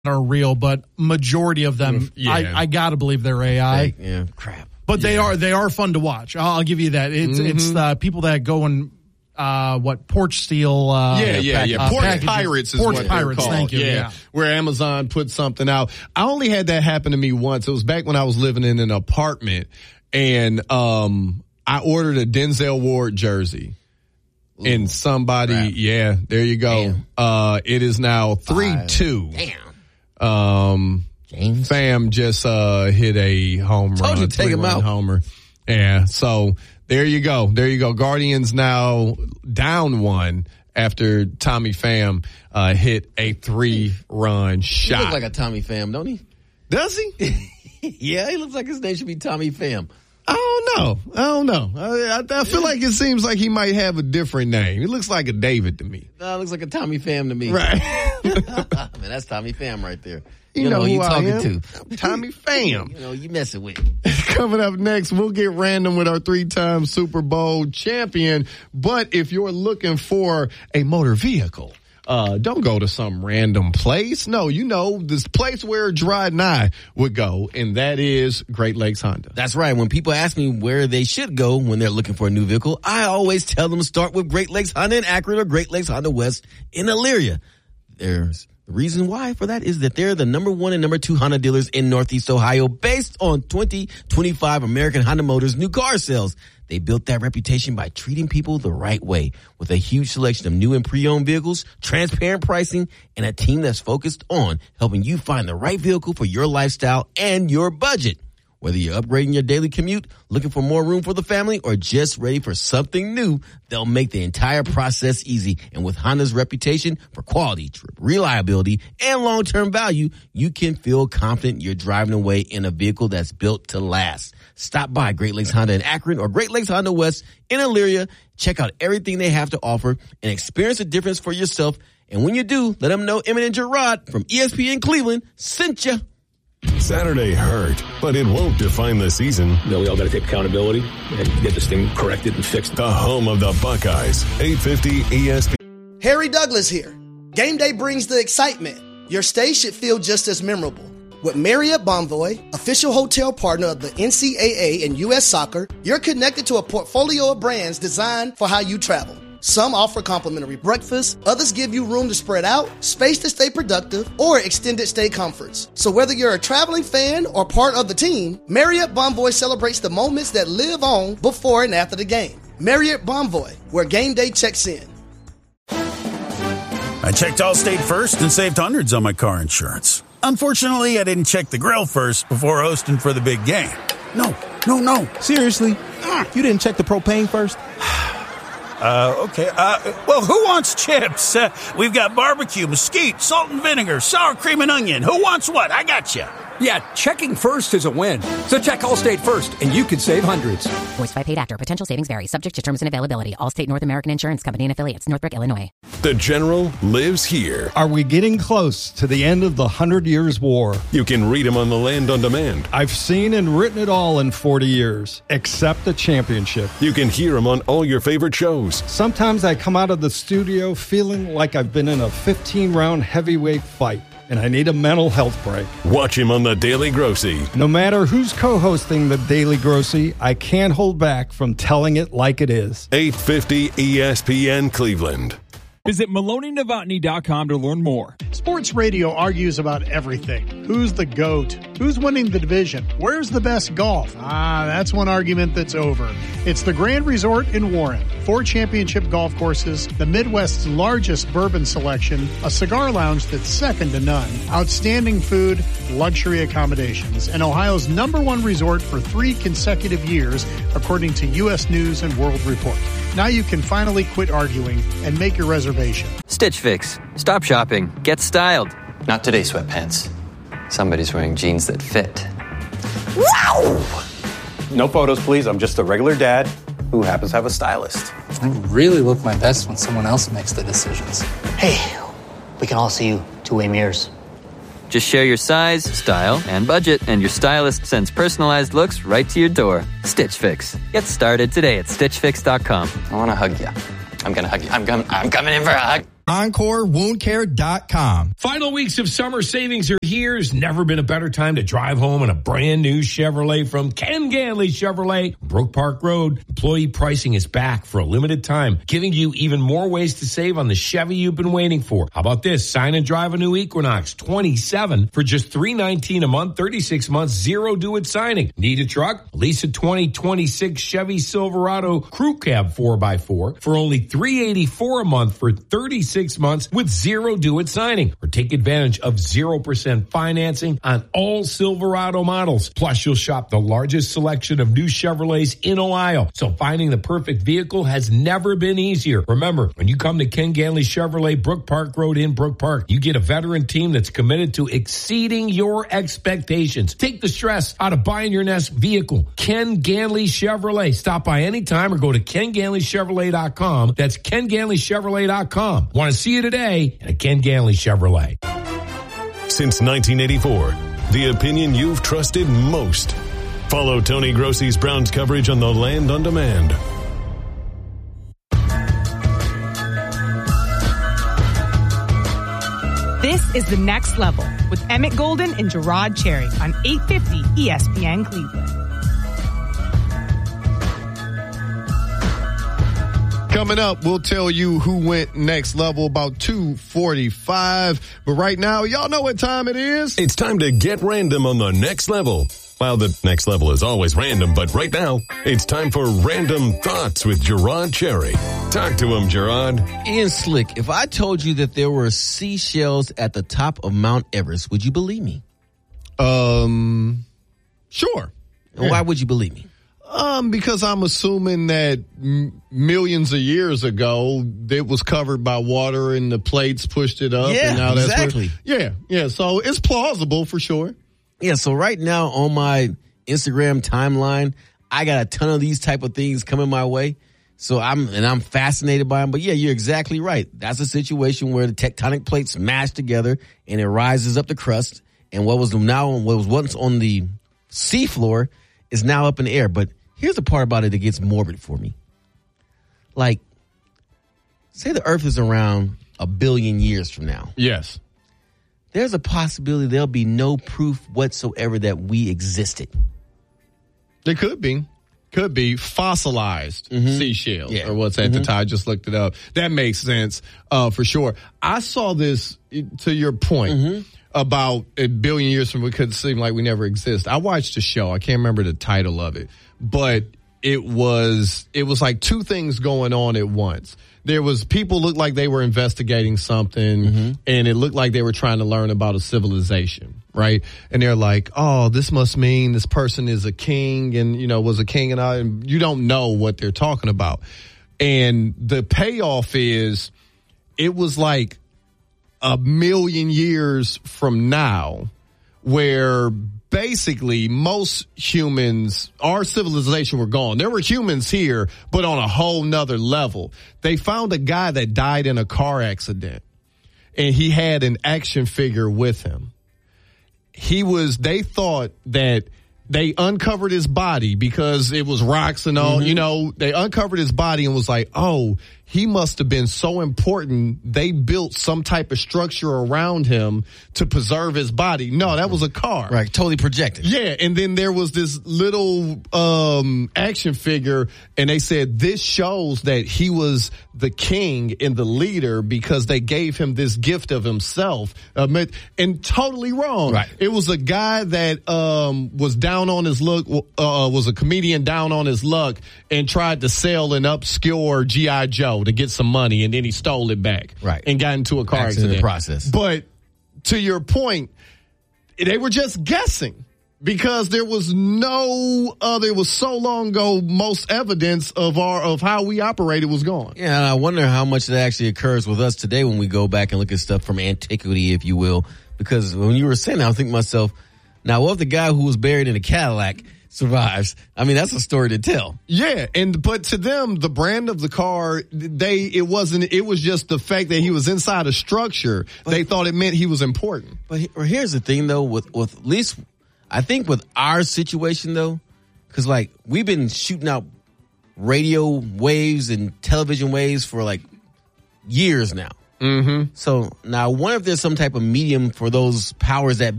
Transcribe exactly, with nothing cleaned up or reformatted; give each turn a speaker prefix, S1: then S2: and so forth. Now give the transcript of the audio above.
S1: are real, but majority of them,
S2: yeah.
S1: I, I got to believe they're A I.
S2: Fake, yeah, crap.
S1: But
S2: yeah.
S1: they are they are fun to watch. I'll, I'll give you that. It's
S2: mm-hmm.
S1: it's the people that go and uh, what porch steal. Uh,
S2: yeah, yeah, yeah.
S1: Uh,
S2: porch
S1: packages.
S2: pirates is
S1: porch
S2: what
S1: pirates.
S2: they're called.
S1: Thank you.
S2: Yeah.
S1: yeah,
S2: where Amazon put something out. I only had that happen to me once. It was back when I was living in an apartment, and um, I ordered a Denzel Ward jersey. Ooh, and somebody, crap. yeah, there you go. Damn. Uh, it is now three two.
S3: Damn.
S2: Um,
S3: James.
S2: Fam just uh hit a home
S3: Told
S2: run.
S3: you to take him out.
S2: Homer. Yeah, so there you go. There you go. Guardians now down one after Tommy Pham uh, hit a three-run shot.
S3: He looks like a Tommy Pham, don't he?
S2: Does he?
S3: Yeah, he looks like his name should be Tommy Pham.
S2: I don't know. I don't know. I, I, I feel like it seems like he might have a different name. He looks like a David to me.
S3: No, it looks like a Tommy Pham to me.
S2: Right.
S3: Man, that's Tommy Pham right there.
S2: You,
S3: you
S2: know,
S3: know who you talking
S2: I am.
S3: to.
S2: Tommy Pham.
S3: You know, you messing with.
S2: Coming up next, we'll get random with our three-time Super Bowl champion. But if you're looking for a motor vehicle, uh, don't go to some random place. No, you know, this place where Gerard and I would go, and that is Great Lakes Honda.
S3: That's right. When people ask me where they should go when they're looking for a new vehicle, I always tell them to start with Great Lakes Honda in Akron or Great Lakes Honda West in Elyria. There's The reason why for that is that they're the number one and number two Honda dealers in Northeast Ohio based on twenty twenty-five American Honda Motors new car sales. They built that reputation by treating people the right way with a huge selection of new and pre-owned vehicles, transparent pricing, and a team that's focused on helping you find the right vehicle for your lifestyle and your budget. Whether you're upgrading your daily commute, looking for more room for the family, or just ready for something new, they'll make the entire process easy. And with Honda's reputation for quality, reliability, and long-term value, you can feel confident you're driving away in a vehicle that's built to last. Stop by Great Lakes Honda in Akron or Great Lakes Honda West in Elyria. Check out everything they have to offer and experience the difference for yourself. And when you do, let them know Emmett and Gerard from E S P N Cleveland sent you.
S4: Saturday hurt, but it won't define the season.
S5: You know, we all got to take accountability and get this thing corrected and fixed.
S4: The home of the Buckeyes, eight fifty E S P N.
S6: Harry Douglas here. Game day brings the excitement. Your stay should feel just as memorable. With Marriott Bonvoy, official hotel partner of the N C double A and U S Soccer, you're connected to a portfolio of brands designed for how you travel. Some offer complimentary breakfast, others give you room to spread out, space to stay productive, or extended stay comforts. So whether you're a traveling fan or part of the team, Marriott Bonvoy celebrates the moments that live on before and after the game. Marriott Bonvoy, where game day checks in.
S7: I checked Allstate first and saved hundreds on my car insurance. Unfortunately, I didn't check the grill first before hosting for the big game. No, no, no.
S8: Seriously? You didn't check the propane first?
S7: Uh, okay. Uh, well, who wants chips? Uh, we've got barbecue, mesquite, salt and vinegar, sour cream and onion. Who wants what? I got you.
S9: Yeah, checking first is a win. So check Allstate first, and you could save hundreds.
S10: Voiced by paid actor. Potential savings vary. Subject to terms and availability. Allstate North American Insurance Company and affiliates. Northbrook, Illinois.
S4: The General lives here.
S11: Are we getting close to the end of the Hundred Years' War?
S4: You can read him on the Land on Demand.
S11: I've seen and written it all in forty years, except the championship.
S4: You can hear him on all your favorite shows.
S11: Sometimes I come out of the studio feeling like I've been in a fifteen-round heavyweight fight, and I need a mental health break.
S4: Watch him on The Daily Grossy.
S11: No matter who's co-hosting The Daily Grossy, I can't hold back from telling it like it is.
S4: eight fifty E S P N Cleveland.
S12: Visit Maloney Novotny dot com to learn more.
S13: Sports radio argues about everything. Who's the GOAT? Who's winning the division? Where's the best golf? Ah, that's one argument that's over. It's the Grand Resort in Warren. Four championship golf courses, the Midwest's largest bourbon selection, a cigar lounge that's second to none, outstanding food, luxury accommodations, and Ohio's number one resort for three consecutive years, according to U S News and World Report. Now you can finally quit arguing and make your reservation.
S14: Stitch Fix. Stop shopping. Get styled. Not today, sweatpants. Somebody's wearing jeans that fit.
S15: Wow! No photos, please. I'm just a regular dad who happens to have a stylist.
S16: I really look my best when someone else makes the decisions.
S17: Hey, we can all see you two-way mirrors.
S14: Just share your size, style, and budget, and your stylist sends personalized looks right to your door. Stitch Fix. Get started today at stitch fix dot com. I want to hug you. I'm going to hug you. I'm, com- I'm coming in for a hug.
S18: Encore Wound Care dot com.
S19: Final weeks of summer savings are here. There's never been a better time to drive home in a brand new Chevrolet from Ken Ganley Chevrolet, Brook Park Road. Employee pricing is back for a limited time, giving you even more ways to save on the Chevy you've been waiting for. How about this? Sign and drive a new Equinox twenty-seven for just three hundred nineteen dollars a month, thirty-six months, zero due at signing. Need a truck? Lease a twenty twenty-six Chevy Silverado Crew Cab four by four for only three hundred eighty-four dollars a month for thirty-six months with zero due at signing. Or take advantage of zero percent financing on all Silverado models. Plus, you'll shop the largest selection of new Chevrolets in Ohio. So finding the perfect vehicle has never been easier. Remember, when you come to Ken Ganley Chevrolet, Brook Park Road in Brook Park, you get a veteran team that's committed to exceeding your expectations. Take the stress out of buying your next vehicle. Ken Ganley Chevrolet. Stop by anytime or go to ken ganley chevrolet dot com. That's ken ganley chevrolet dot com. Want to see you today at Ken Ganley Chevrolet.
S4: Since nineteen eighty-four, the opinion you've trusted most. Follow Tony Grossi's Browns coverage on The Land on Demand.
S20: This is The Next Level with Emmett Golden and Gerard Cherry on eight fifty E S P N Cleveland.
S2: Coming up, we'll tell you who went next level about two forty-five. But right now, y'all know what time it is.
S4: It's time to get random on the next level. Well, the next level is always random, but right now, it's time for Random Thoughts with Gerard Cherry. Talk to him, Gerard.
S3: Ian Slick, if I told you that there were seashells at the top of Mount Everest, would you believe me?
S2: Um, sure.
S3: And why would you believe me?
S2: Um, because I'm assuming that m- millions of years ago, it was covered by water and the plates pushed it up.
S3: Yeah,
S2: and now
S3: exactly.
S2: That's where, yeah, yeah. So it's plausible for sure.
S3: Yeah, so right now on my Instagram timeline, I got a ton of these type of things coming my way. So I'm, and I'm fascinated by them. But yeah, you're exactly right. That's a situation where the tectonic plates smash together and it rises up the crust. And what was now, what was once on the seafloor is now up in the air. But here's the part about it that gets morbid for me. Like, say the Earth is around a billion years from now.
S2: Yes.
S3: There's a possibility there'll be no proof whatsoever that we existed.
S2: There could be. Could be fossilized mm-hmm. seashells yeah. or what's at mm-hmm. the time. I just looked it up. That makes sense uh, for sure. I saw this, to your point, mm-hmm. about a billion years from, it could seem like we never exist. I watched a show. I can't remember the title of it, but it was it was like two things going on at once. There was people looked like they were investigating something, mm-hmm. and it looked like they were trying to learn about a civilization, right? And they're like, oh, this must mean this person is a king and, you know, was a king and all, and you don't know what they're talking about. And the payoff is it was like a million years from now where basically most humans, our civilization were gone. There were humans here, but on a whole nother level. They found a guy that died in a car accident and he had an action figure with him. He was, they thought that they uncovered his body because it was rocks and all, mm-hmm. you know, they uncovered his body and was like, oh, he must have been so important. They built some type of structure around him to preserve his body. No, that was a car.
S3: Right. Totally projected.
S2: Yeah. And then there was this little, um, action figure and they said this shows that he was the king and the leader because they gave him this gift of himself. Um, and totally wrong.
S3: Right.
S2: It was a guy that, um, was down on his luck, uh, was a comedian down on his luck and tried to sell an obscure G I. Joe to get some money, and then he stole it back.
S3: Right.
S2: And got into a car accident.
S3: In the process.
S2: But to your point, they were just guessing because there was no other, it was so long ago, most evidence of our, of how we operated was gone.
S3: Yeah, and I wonder how much that actually occurs with us today when we go back and look at stuff from antiquity, if you will. Because when you were saying that, I was thinking to myself, now what if the guy who was buried in a Cadillac survives? I mean, that's a story to tell.
S2: Yeah, and but to them, the brand of the car, they it wasn't. It was just the fact that he was inside a structure. But, they thought it meant he was important.
S3: But here's the thing, though, with with at least I think with our situation though, because like we've been shooting out radio waves and television waves for like years now.
S2: Mm-hmm.
S3: So now I wonder if there's some type of medium for those powers that